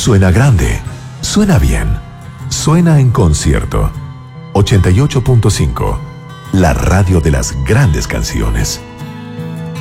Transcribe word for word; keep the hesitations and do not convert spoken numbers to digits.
Suena grande, suena bien, suena en concierto. ochenta y ocho punto cinco, la radio de las grandes canciones.